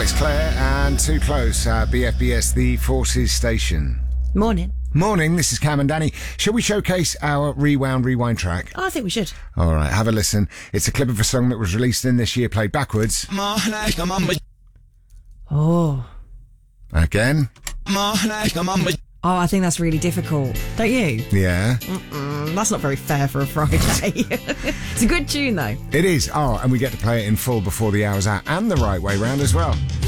It's Claire and Too Close at BFBS, the Forces Station. Morning. Morning, this is Cam and Danny. Shall we showcase our rewind track? Oh, I think we should. All right, have a listen. It's a clip of a song that was released in this year, played backwards. Oh. Again. Oh, I think that's really difficult. Don't you? Yeah. That's not very fair for a Friday. It's a good tune, though. It is. Oh, and we get to play it in full before the hour's out, and the right way round as well.